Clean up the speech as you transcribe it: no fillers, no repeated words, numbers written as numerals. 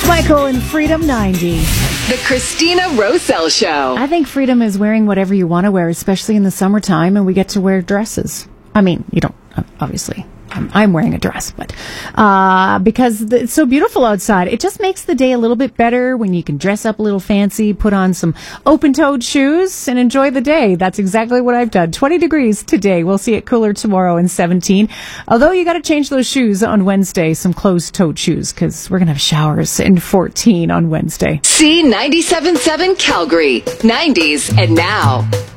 Michael and Freedom 90. The Christina Rosell Show. I think freedom is wearing whatever you want to wear, especially in the summertime, and we get to wear dresses. I mean, you don't, obviously. I'm wearing a dress, but because it's so beautiful outside, it just makes the day a little bit better when you can dress up a little fancy, put on some open-toed shoes, and enjoy the day. That's exactly what I've done. 20 degrees today. We'll see it cooler tomorrow and 17. Although you got to change those shoes on Wednesday, some closed-toed shoes, because we're going to have showers in 14 on Wednesday. C97.7 Calgary, 90s and now.